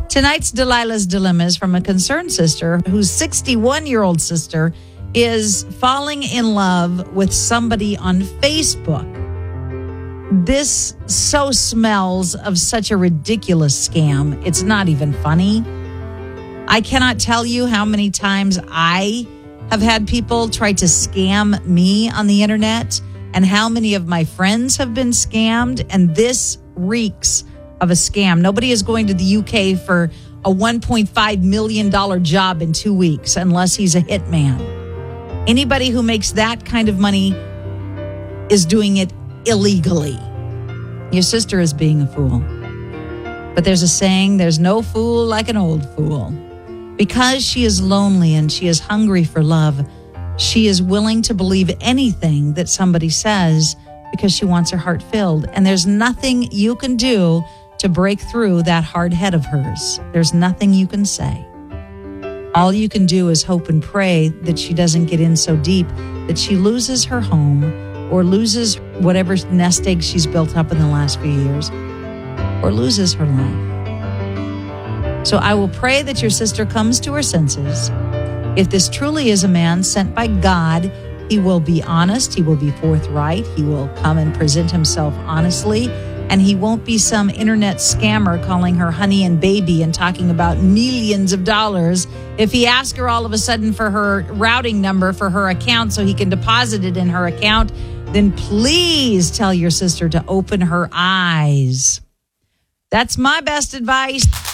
Tonight's Delilah's Dilemma is from a concerned sister whose 61-year-old sister is falling in love with somebody on Facebook. This so smells of such a ridiculous scam. It's not even funny. I cannot tell you how many times I have had people try to scam me on the internet and how many of my friends have been scammed. And this reeks of a scam. Nobody is going to the UK for a $1.5 million job in 2 weeks unless he's a hitman. Anybody who makes that kind of money is doing it illegally. Your sister is being a fool. But there's a saying, there's no fool like an old fool. Because she is lonely and she is hungry for love, she is willing to believe anything that somebody says because she wants her heart filled. And there's nothing you can do to break through that hard head of hers. There's nothing you can say. All you can do is hope and pray that she doesn't get in so deep that she loses her home or loses whatever nest egg she's built up in the last few years or loses her life. So I will pray that your sister comes to her senses. If this truly is a man sent by God, he will be honest, he will be forthright, he will come and present himself honestly, and he won't be some internet scammer calling her honey and baby and talking about millions of dollars. If he asks her all of a sudden for her routing number for her account so he can deposit it in her account, then please tell your sister to open her eyes. That's my best advice.